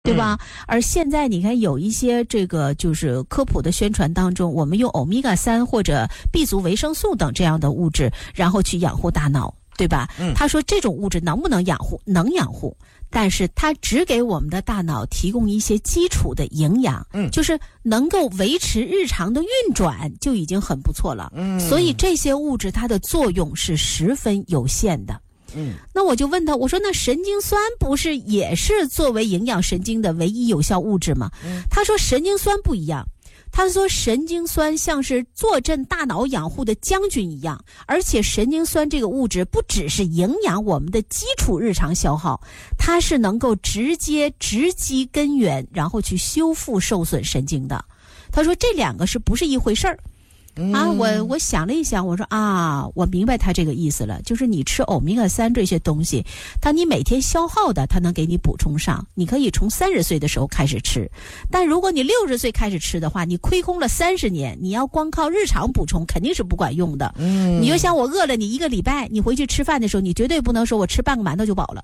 对吧？而现在你看有一些这个就是科普的宣传当中，我们用欧米伽3或者 B 族维生素等这样的物质，然后去养护大脑，对吧？他说这种物质能不能养护？能养护，但是它只给我们的大脑提供一些基础的营养，就是能够维持日常的运转就已经很不错了。所以这些物质它的作用是十分有限的。那我就问他，我说那神经酸不是也是作为营养神经的唯一有效物质吗？他说神经酸不一样，他说神经酸像是坐镇大脑养护的将军一样，而且神经酸这个物质不只是营养我们的基础日常消耗，它是能够直接直击根源，然后去修复受损神经的。他说这两个是不是一回事儿？我想了一想，我说我明白他这个意思了，就是你吃欧米伽3这些东西，当你每天消耗的，它能给你补充上，你可以从30岁的时候开始吃，但如果你60岁开始吃的话，你亏空了30年，你要光靠日常补充肯定是不管用的。你就像我饿了你1个礼拜，你回去吃饭的时候，你绝对不能说我吃半个馒头就饱了。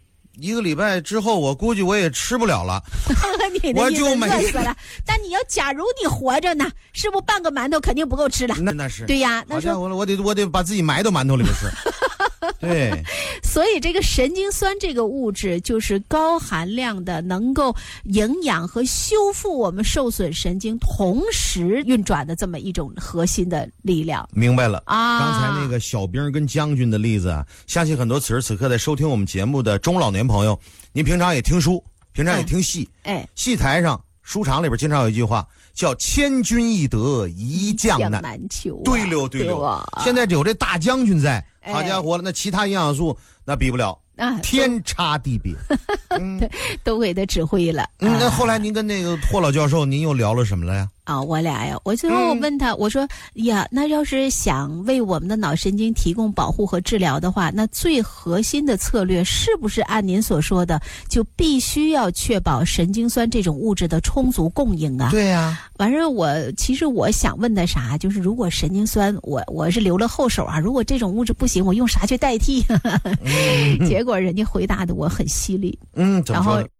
1个礼拜之后，我估计我也吃不了了， 我就饿死了。但你要假如你活着呢，是不是半个馒头肯定不够吃了？ 那是对呀，那说我得把自己埋到馒头里边吃。对， 所以这个神经酸这个物质就是高含量的，能够营养和修复我们受损神经同时运转的这么一种核心的力量。 明白了刚才那个小兵跟将军的例子啊，相信很多此时此刻在收听我们节目的中老年朋友，您平常也听书，平常也听戏，戏台上书场里边经常有一句话叫千军易得一将难求。 对了，现在有这大将军在，好家伙了，那其他营养素那比不了，天差地别。 都给他指挥了。 那后来您跟那个霍老教授您又聊了什么了呀？ 我俩呀，我最后问他，我说呀，那要是想为我们的脑神经提供保护和治疗的话，那最核心的策略是不是按您所说的，就必须要确保神经酸这种物质的充足供应啊？ 对呀。 完事其实我想问的啥，就是如果神经酸我是留了后手啊，如果这种物质不行，我用啥去代替？结果人家回答的我很犀利。 怎么说？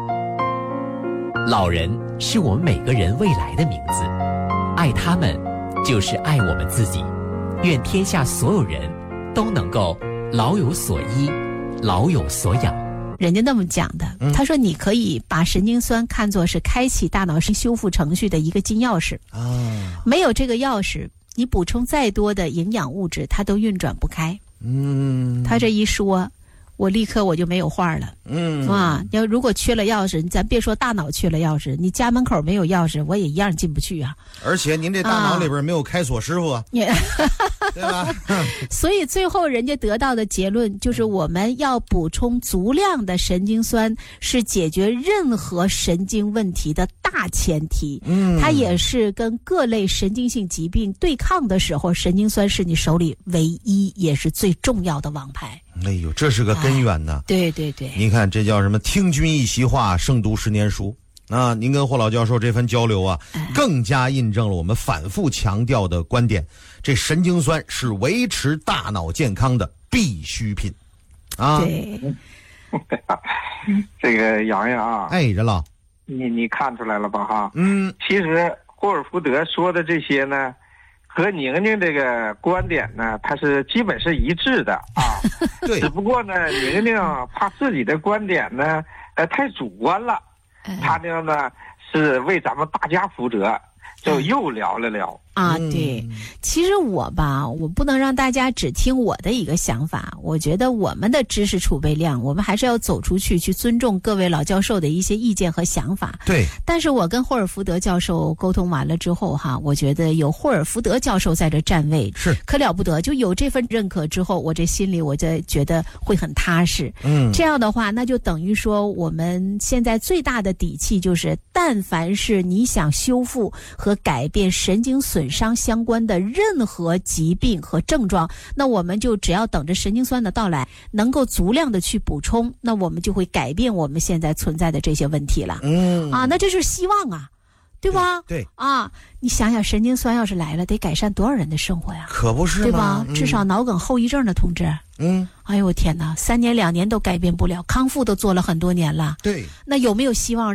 老人是我们每个人未来的名字，爱他们就是爱我们自己。愿天下所有人都能够老有所依，老有所养。 人家那么讲的，他说你可以把神经酸看作是开启大脑修复程序的一个金钥匙没有这个钥匙，你补充再多的营养物质，它都运转不开。他这一说，我立刻我就没有话了。要如果缺了钥匙，咱别说大脑缺了钥匙，你家门口没有钥匙，我也一样进不去啊。 而且您这大脑里边没有开锁师傅对吧？ 所以最后人家得到的结论就是，我们要补充足量的神经酸，是解决任何神经问题的大前提。它也是跟各类神经性疾病对抗的时候，神经酸是你手里唯一也是最重要的王牌。 哎呦，这是个根源呢。 对对对， 您看这叫什么？听君一席话，胜读10年书。您跟霍老教授这番交流啊，更加印证了我们反复强调的观点：这神经酸是维持大脑健康的必需品对， 这个洋洋啊， 任老， 你看出来了吧哈？其实霍尔福德说的这些呢，和宁宁这个观点呢，它是基本是一致的啊。 对， 只不过呢，宁宁怕自己的观点呢，太主观了。他呢是为咱们大家负责，就又聊了聊。 对，其实我不能让大家只听我的一个想法，我觉得我们的知识储备量，我们还是要走出去，去尊重各位老教授的一些意见和想法。 对， 但是我跟霍尔福德教授沟通完了之后我觉得有霍尔福德教授在这站位是可了不得，就有这份认可之后，我这心里我就觉得会很踏实。这样的话，那就等于说我们现在最大的底气就是，但凡是你想修复和改变神经损伤相关的任何疾病和症状，那我们就只要等着神经酸的到来，能够足量的去补充，那我们就会改变我们现在存在的这些问题了。那这是希望啊。 对吧？ 对啊，你想想，神经酸要是来了，得改善多少人的生活呀？ 可不是吗？ 对吧？至少脑梗后遗症的同志，哎呦我天哪，3年2年都改变不了，康复都做了很多年了。 对， 那有没有希望